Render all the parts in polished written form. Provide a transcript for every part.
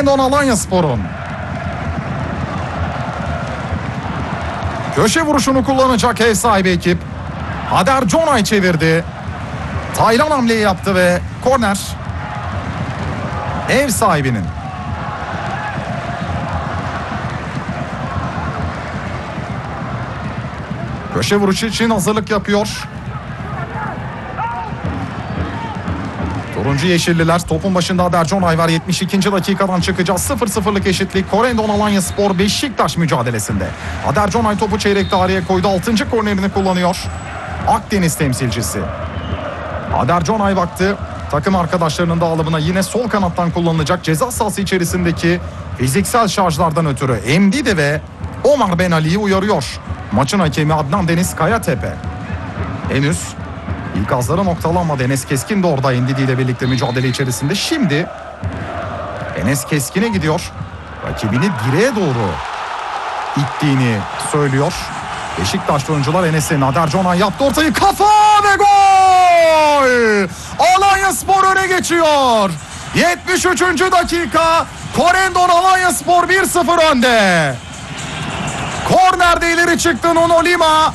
Corendon Alanyaspor'un. Köşe vuruşunu kullanacak ev sahibi ekip. Hader Jonay çevirdi. Taylan hamleyi yaptı ve korner ev sahibinin. Köşe vuruşu için hazırlık yapıyor. Turuncu Yeşilliler topun başında Hader Jonay var. 72. dakikadan çıkacağız. 0-0'lık eşitlik. Corendon Alanyaspor Beşiktaş mücadelesinde. Hader Jonay topu çeyrek daireye koydu. 6. kornerini kullanıyor. Akdeniz temsilcisi. Hader Jonay baktı. Takım arkadaşlarının dağılımına yine sol kanattan kullanılacak ceza sahası içerisindeki fiziksel şarjlardan ötürü Mdidi ve Omar Ben Ali'yi uyarıyor. Maçın hakemi Adnan Deniz Kayatepe. Henüz ilk azları noktalanmadı. Enes Keskin de orada Mdidi ile birlikte mücadele içerisinde. Şimdi Enes Keskin'e gidiyor. Rakibini direğe doğru ittiğini söylüyor. Beşiktaşlı oyuncular Enes'in. Hader Jonay yaptı ortayı, kafa ve gol! Alanyaspor öne geçiyor. 73. dakika. Corendon Alanyaspor 1-0 önde. Kornerde ileri çıktı Nuno Lima.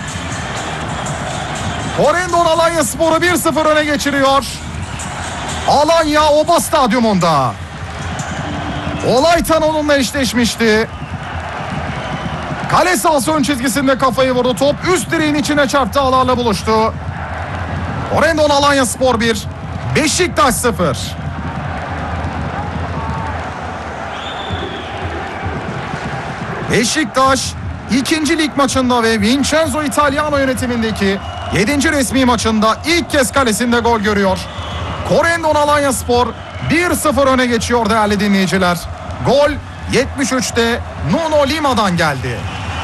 Corendon Alanyaspor'u 1-0 öne geçiriyor. Alanya Oba Stadyumunda. Olaytan onunla eşleşmişti. Kale sahası ön çizgisinde kafayı vurdu. Top üst direğin içine çarptı, ağlarla buluştu. Corendon Alanyaspor 1, Beşiktaş 0. Beşiktaş 2. lig maçında ve Vincenzo Italiano yönetimindeki 7. resmi maçında ilk kez kalesinde gol görüyor. Corendon Alanyaspor 1-0 öne geçiyor değerli dinleyiciler. Gol 73'te Nuno Lima'dan geldi.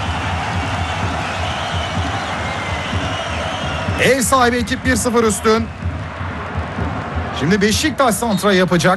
Ev sahibi ekip 1-0 üstün. Şimdi Beşiktaş santra yapacak.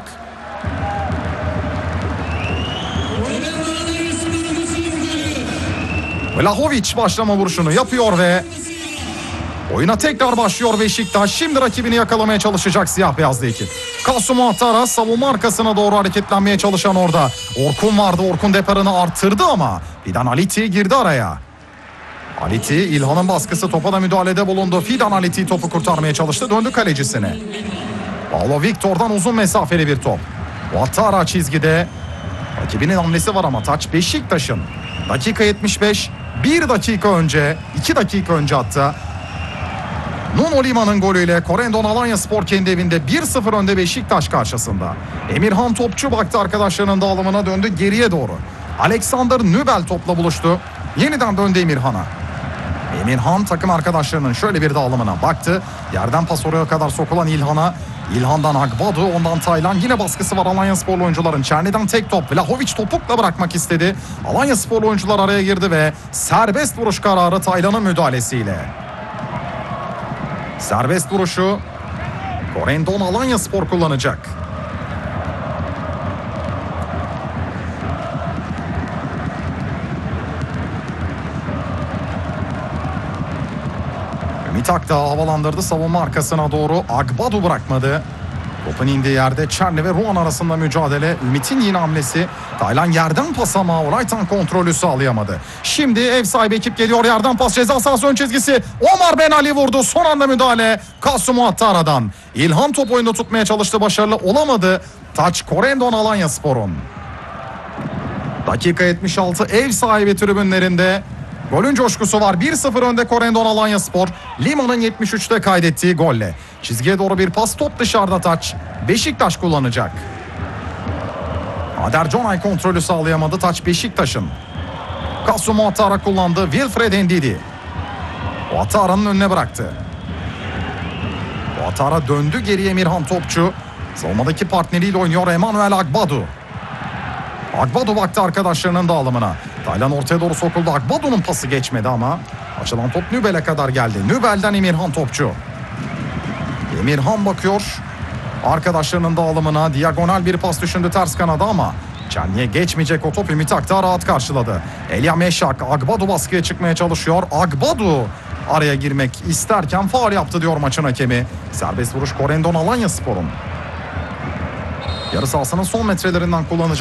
Vlahovic başlama vuruşunu yapıyor ve oyuna tekrar başlıyor Beşiktaş. Şimdi rakibini yakalamaya çalışacak siyah beyazlı ekip. Kasumu Atara savunma arkasına doğru hareketlenmeye çalışan orada. Orkun vardı. Orkun deparını arttırdı ama Fidan Aliti girdi araya. Aliti, İlhan'ın baskısı, topa da müdahalede bulundu. Fidan Aliti topu kurtarmaya çalıştı. Döndü kalecisine. Paulo Victor'dan uzun mesafeli bir top. Atara çizgide. Rakibinin hamlesi var ama taç Beşiktaş'ın. Dakika 75. 1 dakika önce, 2 dakika önce hatta Nuno Lima'nın golüyle Corendon Alanyaspor kendi evinde 1-0 önde Beşiktaş karşısında. Emirhan Topçu baktı arkadaşlarının dağılımına, döndü geriye doğru. Alexander Nübel topla buluştu. Yeniden döndü Emirhan'a. Emirhan takım arkadaşlarının şöyle bir dağılımına baktı. Yerden pas oraya kadar sokulan İlhan'a. İlhan'dan Agbadu, ondan Taylan. Yine baskısı var Alanyasporlu oyuncuların. Çerni'den tek top. Vlahovic topukla bırakmak istedi. Alanyasporlu oyuncular araya girdi ve serbest vuruş kararı Taylan'ın müdahalesiyle. Serbest vuruşu Corendon Alanyaspor kullanacak. Ümit Akdağ havalandırdı savunma arkasına doğru. Agbadu bırakmadı. Topun indiği yerde Çerni ve Ruan arasında mücadele. Ümit'in yine hamlesi. Taylan yerden pas ama Olaytan kontrolü sağlayamadı. Şimdi ev sahibi ekip geliyor. Yerden pas, ceza sahası ön çizgisi. Omar Ben Ali vurdu. Son anda müdahale Kasumu Attara'dan. İlhan top oyunda tutmaya çalıştı. Başarılı olamadı. Taç Corendon Alanyaspor'un. Dakika 76 ev sahibi tribünlerinde. Golün coşkusu var. 1-0 önde Corendon Alanyaspor. Lima'nın 73'te kaydettiği golle. Çizgiye doğru bir pas, top dışarıda taç. Beşiktaş kullanacak. Hader Jonay kontrolü sağlayamadı. Taç Beşiktaş'ın. Kasumu Atara kullandı. Wilfred Ndidi. O Atara'nın önüne bıraktı. O Atara döndü geriye Emirhan Topçu. Savunmadaki partneriyle oynuyor Emanuel Agbadu. Agbadu baktı arkadaşlarının dağılımına. Taylan ortaya doğru sokuldu. Agbadu'nun pası geçmedi ama açılan top Nübel'e kadar geldi. Nübel'den Emirhan Topçu. Emirhan bakıyor arkadaşlarının dağılımına. Diagonal bir pas düşündü ters kanada ama Çerni'ye geçmeyecek o top. Ümit Akdağ rahat karşıladı. Elia Meşak, Agbadu baskıya çıkmaya çalışıyor. Agbadu araya girmek isterken faul yaptı diyor maçın hakemi. Serbest vuruş Corendon Alanyaspor'un. Yarı sahasının son metrelerinden kullanacak.